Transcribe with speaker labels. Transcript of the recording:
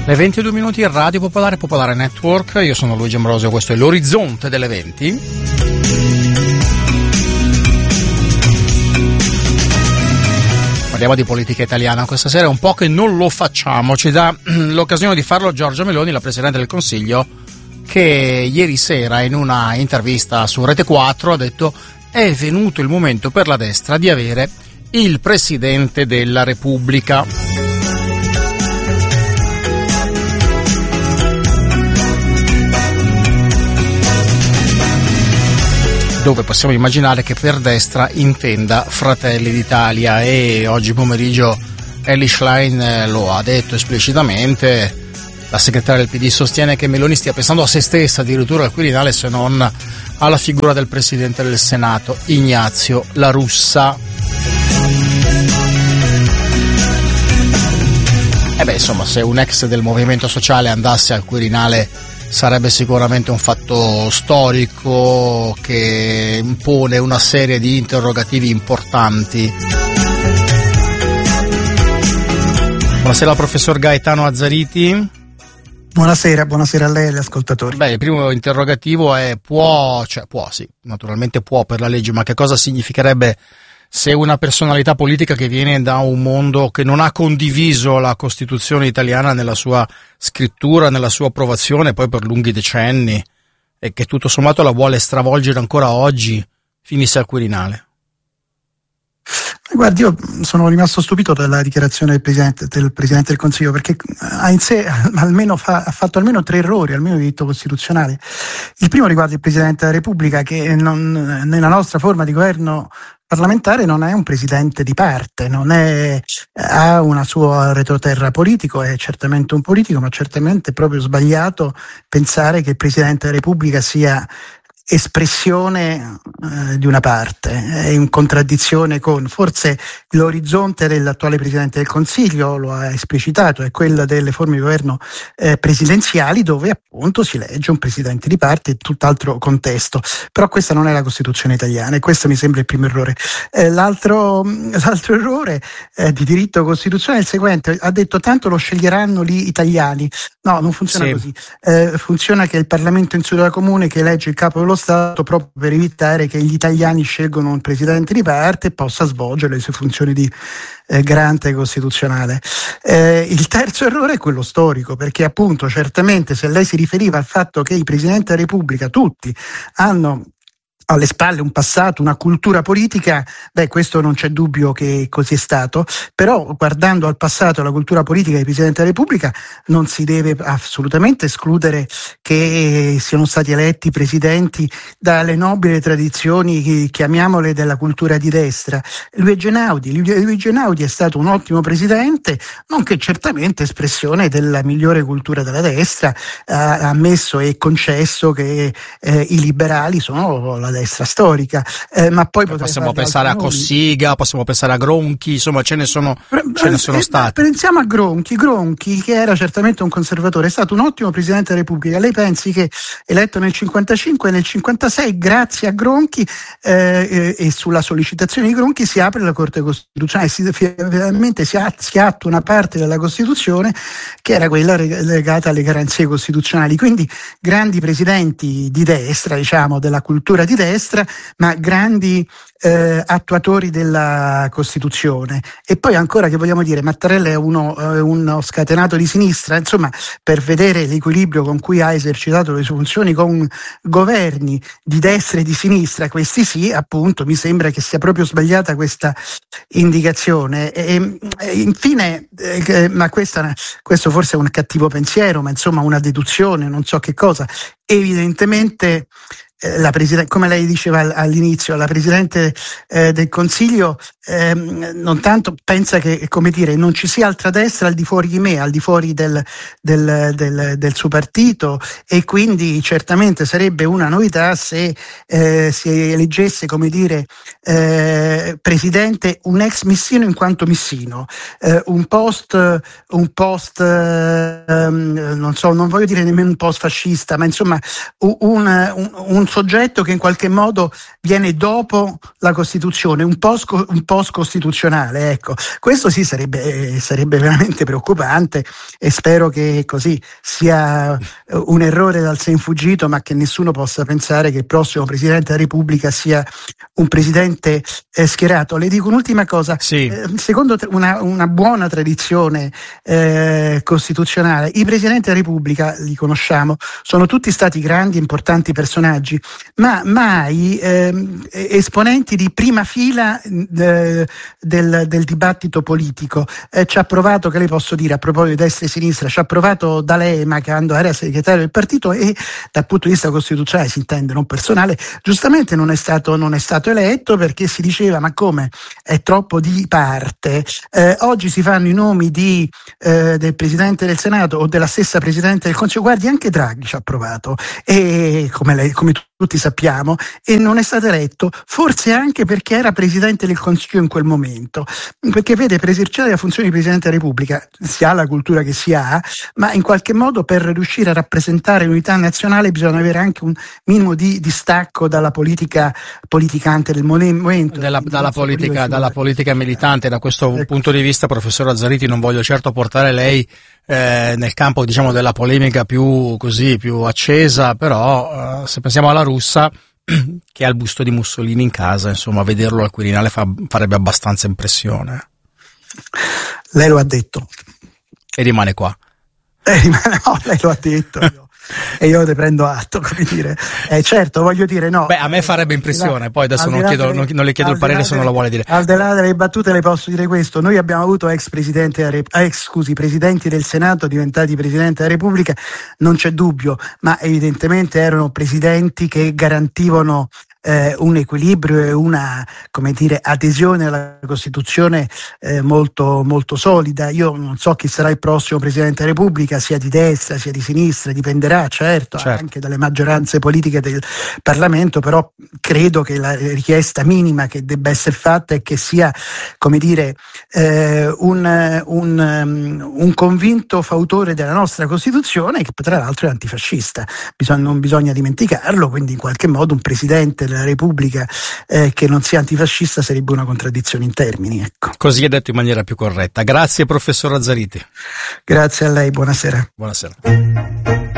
Speaker 1: Le 22 minuti, Radio Popolare, Popolare Network. Io sono Luigi Ambrosio, questo è l'orizzonte delle 20. Parliamo di politica italiana questa sera, è un po' che non lo facciamo, ci dà l'occasione di farlo Giorgia Meloni, la Presidente del Consiglio, che ieri sera in una intervista su Rete 4 ha detto: è venuto il momento per la destra di avere il Presidente della Repubblica. Dove possiamo immaginare che per destra intenda Fratelli d'Italia, e oggi pomeriggio Elly Schlein lo ha detto esplicitamente. La segretaria del PD sostiene che Meloni stia pensando a se stessa, addirittura al Quirinale, se non alla figura del Presidente del Senato, Ignazio La Russa. Insomma, se un ex del Movimento Sociale andasse al Quirinale sarebbe sicuramente un fatto storico che impone una serie di interrogativi importanti. Buonasera al professor Gaetano Azzariti.
Speaker 2: Buonasera a lei e agli ascoltatori.
Speaker 1: Il primo interrogativo è naturalmente può per la legge, ma che cosa significherebbe se una personalità politica che viene da un mondo che non ha condiviso la Costituzione italiana nella sua scrittura, nella sua approvazione, poi per lunghi decenni, e che tutto sommato la vuole stravolgere ancora oggi, finisse al Quirinale?
Speaker 2: Guardi, io sono rimasto stupito dalla dichiarazione del Presidente del Consiglio, perché ha in sé ha fatto almeno 3 errori, almeno di diritto costituzionale. Il primo riguarda il Presidente della Repubblica, che nella nostra forma di governo parlamentare non è un presidente di parte, ha una sua retroterra politico, è certamente un politico, ma certamente è proprio sbagliato pensare che il Presidente della Repubblica sia espressione di una parte, è in contraddizione con forse l'orizzonte dell'attuale Presidente del Consiglio, lo ha esplicitato, è quella delle forme di governo presidenziali, dove appunto si legge un presidente di parte in tutt'altro contesto. Però questa non è la Costituzione italiana, e questo mi sembra il primo errore. L'altro errore di diritto costituzionale è il seguente: ha detto tanto lo sceglieranno gli italiani. No, non funziona così. Funziona che il Parlamento in seduta comune, che elegge il capo dello Stato, proprio per evitare che gli italiani scelgono un presidente di parte e possa svolgere le sue funzioni di garante costituzionale. Il terzo errore è quello storico, perché appunto certamente, se lei si riferiva al fatto che i Presidenti della Repubblica tutti hanno alle spalle un passato, una cultura politica, questo non c'è dubbio che così è stato, però guardando al passato e alla cultura politica dei Presidenti della Repubblica non si deve assolutamente escludere che siano stati eletti presidenti dalle nobili tradizioni, chiamiamole, della cultura di destra. Luigi Einaudi è stato un ottimo presidente, nonché certamente espressione della migliore cultura della destra, ha ammesso e concesso che i liberali sono la destra storica, ma poi
Speaker 1: possiamo pensare a Cossiga, possiamo pensare a Gronchi, insomma ce ne sono stati.
Speaker 2: Pensiamo a Gronchi, che era certamente un conservatore, è stato un ottimo Presidente della Repubblica. Lei pensi che eletto nel 55 e nel 56, grazie a Gronchi e sulla sollecitazione di Gronchi, si apre la Corte Costituzionale, finalmente si attua una parte della Costituzione che era quella legata alle garanzie costituzionali. Quindi grandi presidenti di destra, diciamo della cultura di destra, ma grandi attuatori della Costituzione. E poi ancora, che vogliamo dire, Mattarella è uno scatenato di sinistra, insomma, per vedere l'equilibrio con cui ha esercitato le sue funzioni con governi di destra e di sinistra, questi sì, appunto, mi sembra che sia proprio sbagliata questa indicazione. E infine, ma questo forse è un cattivo pensiero, ma insomma una deduzione, non so che cosa, evidentemente come lei diceva all'inizio, la Presidente del Consiglio non tanto pensa che, come dire, non ci sia altra destra al di fuori di me, al di fuori del suo partito, e quindi certamente sarebbe una novità se si eleggesse, come dire, Presidente un ex missino in quanto missino, un post non so, non voglio dire nemmeno un post fascista, ma insomma un soggetto che in qualche modo viene dopo la Costituzione, un post costituzionale, ecco. Questo sì sarebbe veramente preoccupante, e spero che così sia un errore dal sé infuggito, ma che nessuno possa pensare che il prossimo Presidente della Repubblica sia un presidente schierato. Le dico un'ultima cosa,
Speaker 1: sì.
Speaker 2: Secondo una buona tradizione costituzionale, i Presidenti della Repubblica, li conosciamo, sono tutti stati grandi, importanti personaggi, ma mai esponenti di prima fila del dibattito politico. Ci ha provato, che le posso dire, a proposito di destra e sinistra, ci ha provato D'Alema quando era segretario del partito, e dal punto di vista costituzionale, si intende, non personale, giustamente non è stato eletto, perché si diceva: ma come, è troppo di parte. Oggi si fanno i nomi del Presidente del Senato o della stessa Presidente del Consiglio. Guardi, anche Draghi ci ha provato, e come tutti sappiamo, e non è stato eletto, forse anche perché era Presidente del Consiglio in quel momento, perché vede, per esercitare la funzione di Presidente della Repubblica si ha la cultura che si ha, ma in qualche modo per riuscire a rappresentare l'unità nazionale bisogna avere anche un minimo di distacco dalla politica politicante del momento,
Speaker 1: dalla politica militante. Da questo punto di vista, professor Azzariti, non voglio certo portare lei nel campo, diciamo, della polemica più accesa, però se pensiamo alla Russa, che ha il busto di Mussolini in casa, insomma, vederlo al Quirinale farebbe abbastanza impressione.
Speaker 2: Lei lo ha detto.
Speaker 1: E rimane qua.
Speaker 2: No, lei lo ha detto. E io ne prendo atto, come dire. Certo, voglio dire, no.
Speaker 1: Beh, a me farebbe impressione, poi adesso non le chiedo il parere se non lo vuole dire.
Speaker 2: Al di là delle battute le posso dire questo: noi abbiamo avuto presidenti del Senato diventati Presidente della Repubblica, non c'è dubbio, ma evidentemente erano presidenti che garantivano un equilibrio e una, come dire, adesione alla Costituzione molto, molto solida. Io non so chi sarà il prossimo Presidente della Repubblica, sia di destra sia di sinistra, dipenderà certo anche dalle maggioranze politiche del Parlamento, però credo che la richiesta minima che debba essere fatta è che sia, come dire, un convinto fautore della nostra Costituzione, che tra l'altro è antifascista, non bisogna dimenticarlo, quindi in qualche modo un Presidente della Repubblica che non sia antifascista sarebbe una contraddizione in termini, ecco.
Speaker 1: Così è detto in maniera più corretta. Grazie, professor Azzariti.
Speaker 2: Grazie a lei, buonasera.
Speaker 1: Buonasera.